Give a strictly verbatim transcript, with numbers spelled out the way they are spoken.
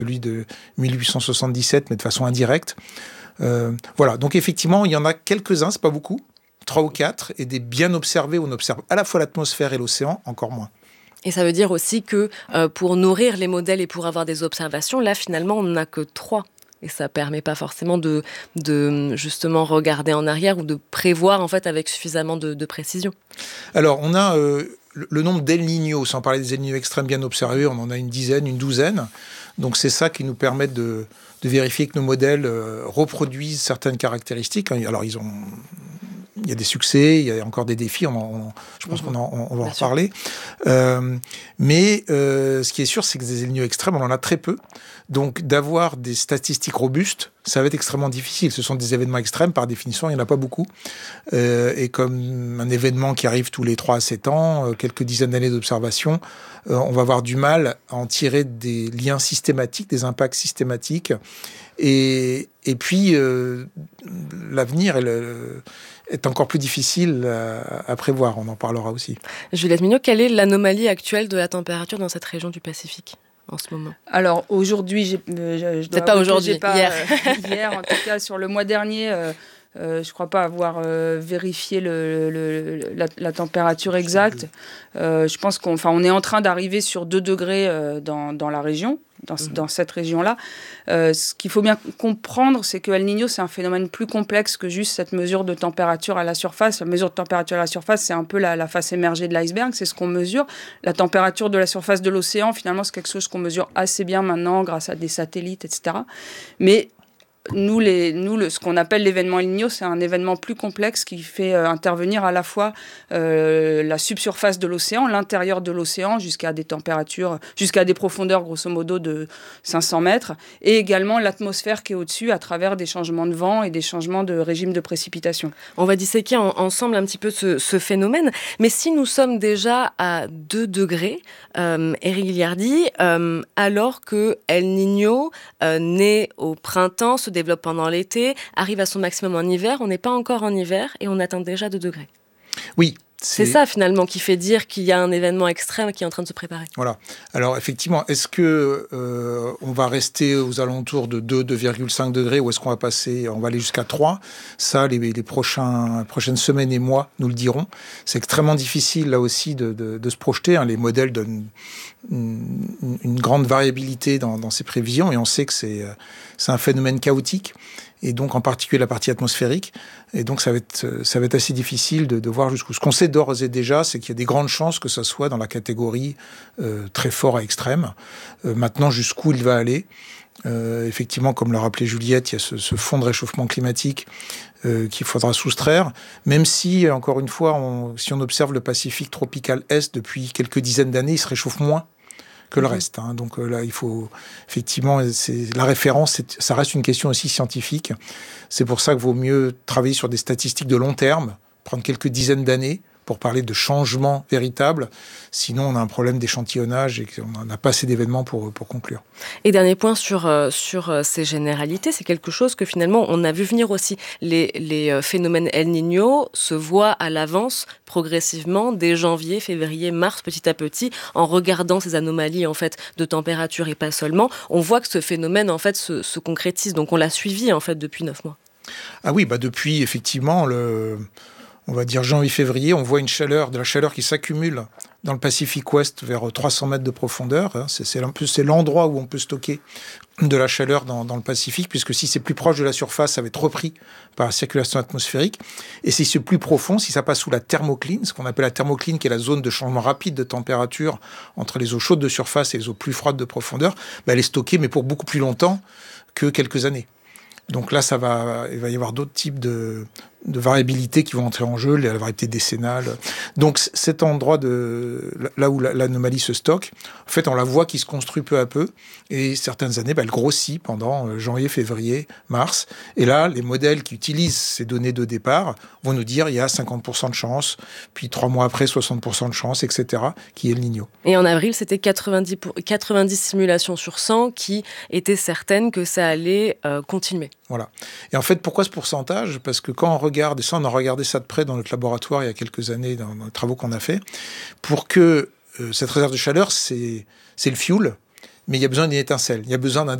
celui de mille huit cent soixante-dix-sept, mais de façon indirecte. Euh, voilà, donc effectivement, il y en a quelques-uns, c'est pas beaucoup, trois ou quatre, et des bien observés, on observe à la fois l'atmosphère et l'océan, encore moins. Et ça veut dire aussi que euh, pour nourrir les modèles et pour avoir des observations, là, finalement, on n'a que trois. Et ça ne permet pas forcément de, de justement regarder en arrière ou de prévoir en fait avec suffisamment de, de précision. Alors, on a euh, le, le nombre d'El Niño, sans parler des El Niño extrêmes bien observés, on en a une dizaine, une douzaine. Donc, c'est ça qui nous permet de, de vérifier que nos modèles euh, reproduisent certaines caractéristiques. Alors, ils ont... Il y a des succès, il y a encore des défis, on en, on, je pense mmh. qu'on en, on va bien en reparler. Euh, mais euh, ce qui est sûr, c'est que des El Niño extrêmes, on en a très peu. Donc d'avoir des statistiques robustes, ça va être extrêmement difficile. Ce sont des événements extrêmes, par définition, il n'y en a pas beaucoup. Euh, et comme un événement qui arrive tous les trois à sept ans, euh, quelques dizaines d'années d'observation, euh, on va avoir du mal à en tirer des liens systématiques, des impacts systématiques. Et, et puis, euh, l'avenir est, le, est encore plus difficile à, à prévoir. On en parlera aussi. Juliette Mignot, quelle est l'anomalie actuelle de la température dans cette région du Pacifique en ce moment? Alors, aujourd'hui, j'ai, je, je dois C'est pas aujourd'hui, pas, hier. Euh, hier, en tout cas, sur le mois dernier... Euh, Euh, je ne crois pas avoir euh, vérifié le, le, la, la température exacte. Euh, je pense qu'on on est en train d'arriver sur deux degrés euh, dans, dans la région, dans, mmh. dans cette région-là. Euh, ce qu'il faut bien comprendre, c'est que El Niño, c'est un phénomène plus complexe que juste cette mesure de température à la surface. La mesure de température à la surface, c'est un peu la, la face émergée de l'iceberg, c'est ce qu'on mesure. La température de la surface de l'océan, finalement, c'est quelque chose qu'on mesure assez bien maintenant grâce à des satellites, et cetera. Mais Nous, les, nous le, ce qu'on appelle l'événement El Niño, c'est un événement plus complexe qui fait euh, intervenir à la fois euh, la subsurface de l'océan, l'intérieur de l'océan, jusqu'à des températures, jusqu'à des profondeurs grosso modo de cinq cents mètres, et également l'atmosphère qui est au-dessus à travers des changements de vent et des changements de régime de précipitation. On va disséquer en, ensemble un petit peu ce, ce phénomène, mais si nous sommes déjà à deux degrés, euh, Éric Giliardi, euh, alors que El Niño euh, naît au printemps, se développe pendant l'été, arrive à son maximum en hiver, on n'est pas encore en hiver et on atteint déjà deux degrés. Oui. C'est... c'est ça finalement qui fait dire qu'il y a un événement extrême qui est en train de se préparer. Voilà. Alors effectivement, est-ce que euh, on va rester aux alentours de deux, deux virgule cinq degrés ou est-ce qu'on va passer, on va aller jusqu'à trois? Ça, les, les prochains, prochaines semaines et mois nous le diront. C'est extrêmement difficile là aussi de, de, de se projeter. Hein. Les modèles donnent une, une grande variabilité dans, dans ces prévisions et on sait que c'est, c'est un phénomène chaotique. Et donc en particulier la partie atmosphérique. Et donc ça va être, ça va être assez difficile de, de voir jusqu'où. Ce qu'on sait d'ores et déjà, c'est qu'il y a des grandes chances que ça soit dans la catégorie euh, très fort à extrême. Euh, maintenant, jusqu'où il va aller. Euh, effectivement, comme l'a rappelé Juliette, il y a ce, ce fond de réchauffement climatique euh, qu'il faudra soustraire. Même si, encore une fois, on, si on observe le Pacifique tropical Est depuis quelques dizaines d'années, il se réchauffe moins que le reste. Hein. Donc euh, là, il faut effectivement, c'est, la référence, c'est, ça reste une question aussi scientifique. C'est pour ça qu'il vaut mieux travailler sur des statistiques de long terme, prendre quelques dizaines d'années pour parler de changements véritables. Sinon, on a un problème d'échantillonnage et qu'on n'a pas assez d'événements pour, pour conclure. Et dernier point sur, euh, sur euh, ces généralités, c'est quelque chose que finalement, on a vu venir aussi. Les, les euh, phénomènes El Niño se voient à l'avance, progressivement, dès janvier, février, mars, petit à petit, en regardant ces anomalies en fait, de température et pas seulement. On voit que ce phénomène en fait, se, se concrétise. Donc, on l'a suivi en fait, depuis neuf mois. Ah oui, bah depuis, effectivement, le... on va dire janvier-février, on voit une chaleur, de la chaleur qui s'accumule dans le Pacifique Ouest vers trois cents mètres de profondeur. C'est, c'est, un peu, c'est l'endroit où on peut stocker de la chaleur dans, dans le Pacifique, puisque si c'est plus proche de la surface, ça va être repris par la circulation atmosphérique. Et si c'est plus profond, si ça passe sous la thermocline, ce qu'on appelle la thermocline, qui est la zone de changement rapide de température entre les eaux chaudes de surface et les eaux plus froides de profondeur, bah elle est stockée, mais pour beaucoup plus longtemps que quelques années. Donc là, ça va, il va y avoir d'autres types de, de variabilités qui vont entrer en jeu, la variabilité décennale. Donc cet endroit de là où l'anomalie se stocke, en fait, on la voit qui se construit peu à peu. Et certaines années, bah, elle grossit pendant janvier, février, mars. Et là, les modèles qui utilisent ces données de départ vont nous dire il y a cinquante pour cent de chance, puis trois mois après, soixante pour cent de chance, et cetera, qui est le Niño. Et en avril, c'était quatre-vingt-dix, pour, quatre-vingt-dix simulations sur cent qui étaient certaines que ça allait euh, continuer. Voilà. Et en fait, pourquoi ce pourcentage ? Parce que quand on regarde, et ça, on a regardé ça de près dans notre laboratoire il y a quelques années, dans, dans les travaux qu'on a fait, pour que euh, cette réserve de chaleur, c'est, c'est le fuel. mais il y a besoin d'une étincelle, il y a besoin d'un